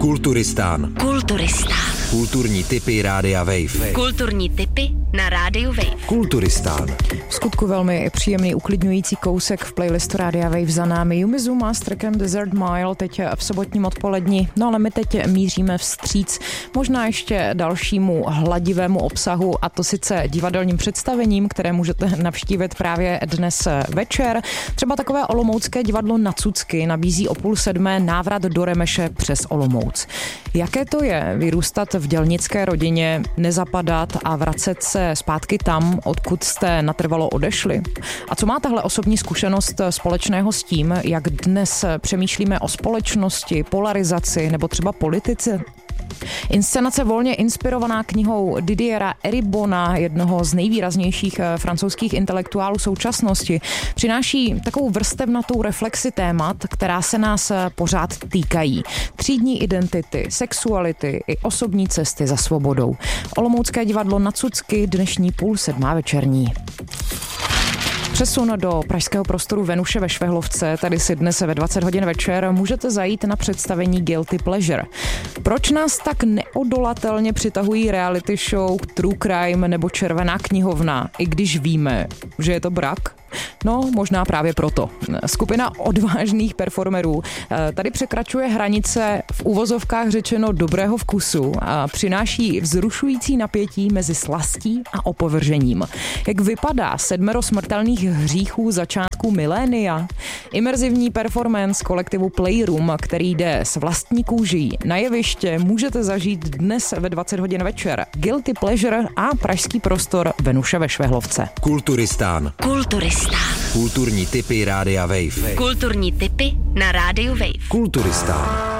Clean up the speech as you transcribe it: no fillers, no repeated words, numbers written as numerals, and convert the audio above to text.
Kulturistán. Kulturní tipy Rádia Wave. Kulturní tipy na Rádiu Wave. Kulturistán. V skutku velmi příjemný, uklidňující kousek v playlistu Rádia Wave za námi. Yumi Zouma s trackem Desert Mile teď v sobotním odpoledni. No ale my teď míříme vstříc možná ještě dalšímu hladivému obsahu, a to sice divadelním představením, které můžete navštívit právě dnes večer. Třeba takové olomoucké divadlo Na cucky nabízí o 6:30 návrat do Remeše přes Olomouc. Jaké to je vyrůstat v dělnické rodině, nezapadat a vracet se zpátky tam, odkud jste natrvalo odešli? A co má tahle osobní zkušenost společného s tím, jak dnes přemýšlíme o společnosti, polarizaci nebo třeba politice? Inscenace volně inspirovaná knihou Didiera Eribona, jednoho z nejvýraznějších francouzských intelektuálů současnosti, přináší takovou vrstevnatou reflexi témat, která se nás pořád týkají. Třídní identity, sexuality i osobní cesty za svobodou. Olomoucké divadlo Na cucky, dnešní 6:30 večerní. Přesun do pražského prostoru Venuše ve Švehlovce, tady si dnes ve 20 hodin večer můžete zajít na představení Guilty Pleasure. Proč nás tak neodolatelně přitahují reality show, True Crime nebo Červená knihovna, i když víme, že je to brak? No, možná právě proto. Skupina odvážných performerů tady překračuje hranice v uvozovkách řečeno dobrého vkusu a přináší vzrušující napětí mezi slastí a opovržením. Jak vypadá 7 smrtelných hříchů začátku milénia? Imerzivní performance kolektivu Playroom, který jde s vlastní kůží na jeviště, můžete zažít dnes ve 20 hodin večer. Guilty Pleasure a pražský prostor Venuše ve Švehlovce. Kulturistán. Kulturní tipy Rádia Wave. Kulturní tipy na Rádiu Wave. Kulturistán.